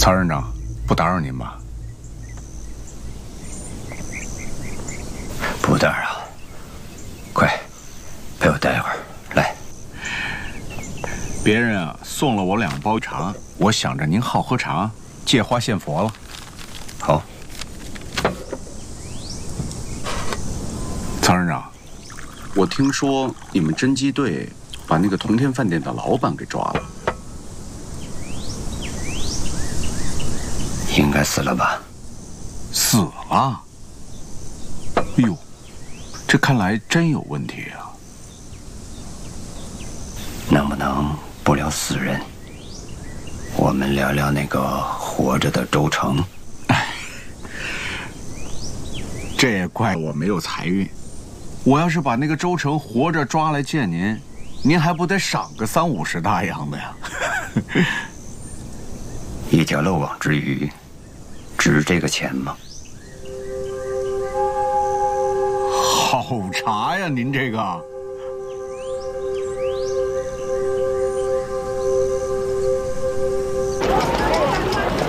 曹院长，不打扰您吧？ 不打扰。快，陪我待会儿。来。 别人啊送了我2包茶，我想着您好喝茶，借花献佛了。 好。 曹院长，我听说你们侦缉队把那个同天饭店的老板给抓了。 应该死了吧？ 死了？哟，这看来真有问题啊！ 能不能不聊死人？我们聊聊那个活着的周成。 这也怪我没有财运。我要是把那个周成活着抓来见您，您还不得赏个30、50大洋的呀？ 一条漏网之鱼。 值这个钱吗？ 好茶呀，您这个。